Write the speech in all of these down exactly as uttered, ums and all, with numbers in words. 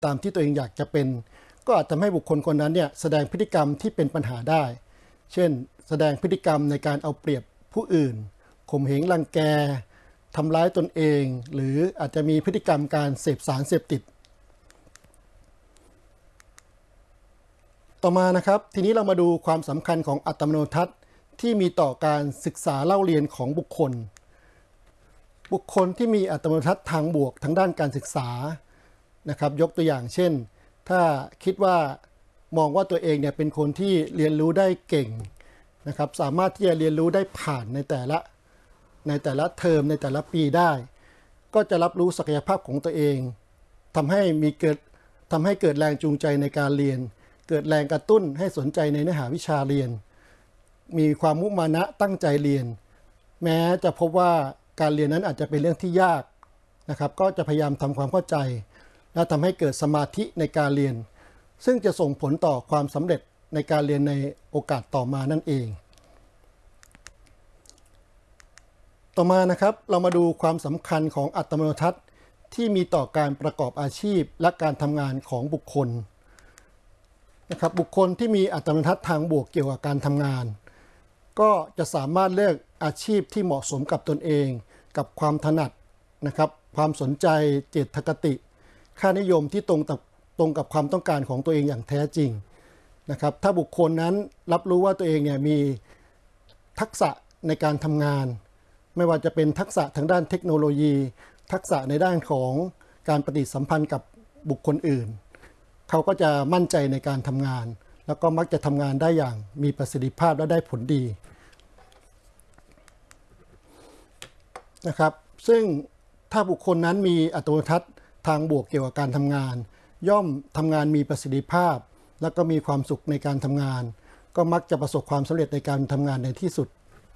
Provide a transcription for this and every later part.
ตามที่ตัวเองอยากจะเป็นก็อาจทำให้บุคคลคนนั้นเนี่ยแสดงพฤติกรรมที่เป็นปัญหาได้เช่นแสดงพฤติกรรมในการเอาเปรียบผู้อื่นข่มเหงรังแกทำร้ายตนเองหรืออาจจะมีพฤติกรรมการเสพสารเสพติดต่อมานะครับทีนี้เรามาดูความสำคัญของอัตมโนทัศน์ที่มีต่อการศึกษาเล่าเรียนของบุคคลบุคคลที่มีอัตมโนทัศน์ทางบวกทางด้านการศึกษานะครับยกตัวอย่างเช่นถ้าคิดว่ามองว่าตัวเองเนี่ยเป็นคนที่เรียนรู้ได้เก่งนะครับสามารถที่จะเรียนรู้ได้ผ่านในแต่ละในแต่ละเทอมในแต่ละปีได้ก็จะรับรู้ศักยภาพของตัวเองทำให้มีเกิดทำให้เกิดแรงจูงใจในการเรียนเกิดแรงกระตุ้นให้สนใจในเนื้อหาวิชาเรียนมีความมุมานะตั้งใจเรียนแม้จะพบว่าการเรียนนั้นอาจจะเป็นเรื่องที่ยากนะครับก็จะพยายามทำความเข้าใจและทำให้เกิดสมาธิในการเรียนซึ่งจะส่งผลต่อความสำเร็จในการเรียนในโอกาสต่อมานั่นเองต่อมานะครับเรามาดูความสำคัญของอัตมโนทัศน์ที่มีต่อการประกอบอาชีพและการทำงานของบุคคลนะครับบุคคลที่มีอัตมโนทัศน์ทางบวกเกี่ยวกับการทำงานก็จะสามารถเลือกอาชีพที่เหมาะสมกับตนเองกับความถนัดนะครับความสนใจเจตคติค่านิยมที่ตรงกับตรงกับความต้องการของตัวเองอย่างแท้จริงนะครับถ้าบุคคลนั้นรับรู้ว่าตัวเองเนี่ยมีทักษะในการทำงานไม่ว่าจะเป็นทักษะทางด้านเทคโนโลยีทักษะในด้านของการปฏิสัมพันธ์กับบุคคลอื่นเขาก็จะมั่นใจในการทำงานแล้วก็มักจะทำงานได้อย่างมีประสิทธิภาพและได้ผลดีนะครับซึ่งถ้าบุคคลนั้นมีอัตโนทัศน์ทางบวกเกี่ยวกับการทำงานย่อมทำงานมีประสิทธิภาพและก็มีความสุขในการทำงานก็มักจะประสบความสำเร็จในการทำงานในที่สุด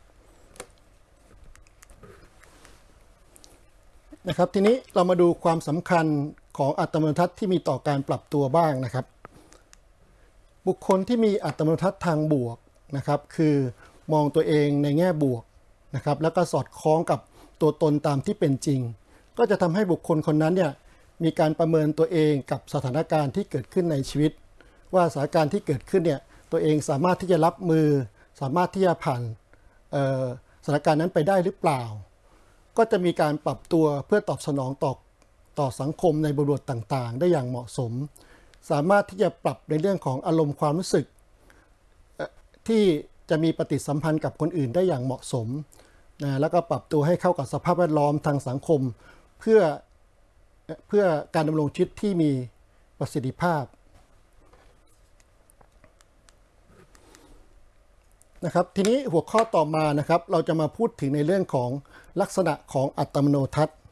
นะครับทีนี้เรามาดูความสำคัญของอัตมโนทัศน์ที่มีต่อการปรับตัวบ้างนะครับบุคคลที่มีอัตมโนทัศน์ทางบวกนะครับคือมองตัวเองในแง่บวกนะครับแล้วก็สอดคล้องกับตัวตนตามที่เป็นจริงก็จะทำให้บุคคลคนนั้นเนี่ยมีการประเมินตัวเองกับสถานการณ์ที่เกิดขึ้นในชีวิตว่าสถานการณ์ที่เกิดขึ้นเนี่ยตัวเองสามารถที่จะรับมือสามารถที่จะผ่านสถานการณ์นั้นไปได้หรือเปล่าก็จะมีการปรับตัวเพื่อตอบสนองต่อต่อสังคมในบริบทต่างๆได้อย่างเหมาะสมสามารถที่จะปรับในเรื่องของอารมณ์ความรู้สึกที่จะมีปฏิสัมพันธ์กับคนอื่นได้อย่างเหมาะสมนะแล้วก็ปรับตัวให้เข้ากับสภาพแวดล้อมทางสังคมเพื่อเพื่อการดำรงชีวิตที่มีประสิทธิภาพนะครับทีนี้หัวข้อต่อมานะครับเราจะมาพูดถึงในเรื่องของลักษณะของอัตมโนทัศน์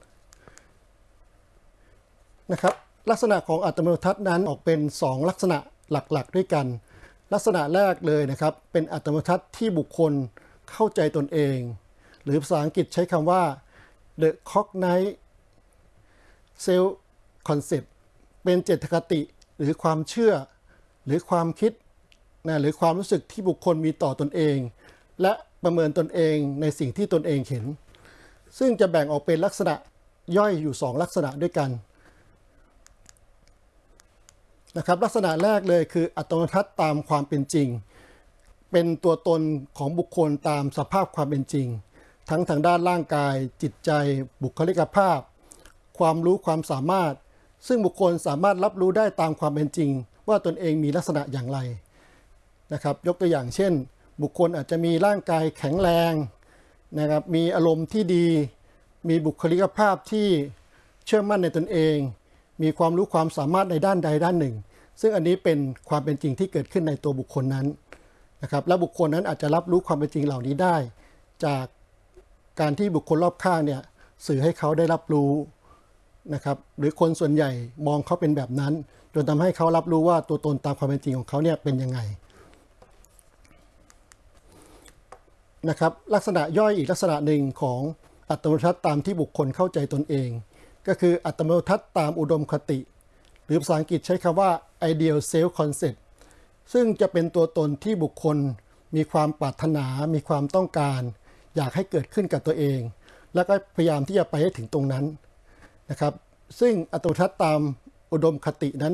นะครับลักษณะของอัตมโนทัศน์นั้นออกเป็นสองลักษณะหลักๆด้วยกันลักษณะแรกเลยนะครับเป็นอัตมโนทัศน์ที่บุคคลเข้าใจตนเองหรือภาษาอังกฤษใช้คำว่า the cognizant self concept เป็นเจตคติหรือความเชื่อหรือความคิดนะหรือความรู้สึกที่บุคคลมีต่อตนเองและประเมินตนเองในสิ่งที่ตนเองเห็นซึ่งจะแบ่งออกเป็นลักษณะย่อยอยู่สองลักษณะด้วยกันนะครับลักษณะแรกเลยคืออัตโนทัศน์ตามความเป็นจริงเป็นตัวตนของบุคคลตามสภาพความเป็นจริงทั้งทางด้านร่างกายจิตใจบุคลิกภาพความรู้ความสามารถซึ่งบุคคลสามารถรับรู้ได้ตามความเป็นจริงว่าตนเองมีลักษณะอย่างไรนะครับยกตัวอย่างเช่นบุคคลอาจจะมีร่างกายแข็งแรงนะครับมีอารมณ์ที่ดีมีบุคลิกภาพที่เชื่อมั่นในตนเองมีความรู้ความสามารถในด้านใดด้านหนึ่งซึ่งอันนี้เป็นความเป็นจริงที่เกิดขึ้นในตัวบุคคลนั้นนะครับและบุคคลนั้นอาจจะรับรู้ความเป็นจริงเหล่านี้ได้จากการที่บุคคลรอบข้างเนี่ยสื่อให้เขาได้รับรู้นะครับหรือคนส่วนใหญ่มองเขาเป็นแบบนั้นจนทำให้เขารับรู้ว่าตัวตนตามความเป็นจริงของเขาเนี่ยเป็นยังไงนะครับลักษณะย่อยอีกลักษณะหนึ่งของอัตโนทัศน์ตามที่บุคคลเข้าใจตนเองก็คืออัตโนทัศน์ตามอุดมคติหรือภาษาอังกฤษใช้คำว่า ideal self concept ซึ่งจะเป็นตัวตนที่บุคคลมีความปรารถนามีความต้องการอยากให้เกิดขึ้นกับตัวเองแล้วก็พยายามที่จะไปให้ถึงตรงนั้นนะครับซึ่งอัตโนทัศน์ตามอุดมคตินั้น